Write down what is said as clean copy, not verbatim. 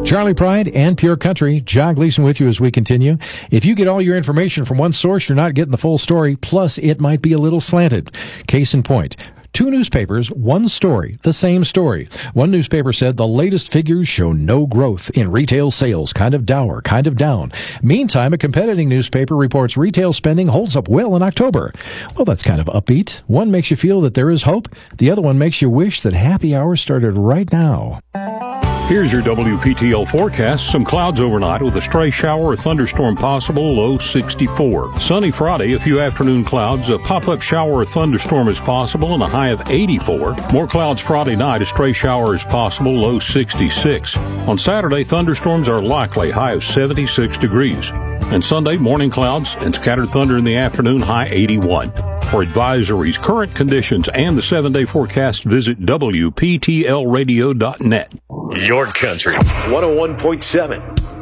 Charlie Pride and Pure Country, John Gleason with you as we continue. If you get all your information from one source, you're not getting the full story, plus it might be a little slanted. Case in point. 2 newspapers, one story, the same story. One newspaper said the latest figures show no growth in retail sales, kind of dour, kind of down. Meantime, a competing newspaper reports retail spending holds up well in October. Well, that's kind of upbeat. One makes you feel that there is hope. The other one makes you wish that happy hour started right now. Here's your WPTL forecast. Some clouds overnight with a stray shower or thunderstorm possible, low 64. Sunny Friday, a few afternoon clouds, a pop-up shower or thunderstorm is possible, and a high of 84. More clouds Friday night, a stray shower is possible, low 66. On Saturday, thunderstorms are likely, high of 76 degrees. And Sunday, morning clouds and scattered thunder in the afternoon, high 81. For advisories, current conditions, and the 7-day forecast, visit WPTLradio.net. Your Country 101.7.